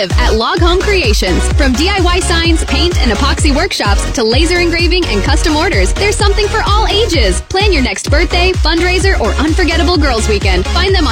live at Log Home Creations. From DIY signs, paint, and epoxy workshops to laser engraving and custom orders, there's something for all ages. Plan your next birthday, fundraiser, or unforgettable girls' weekend. Find them on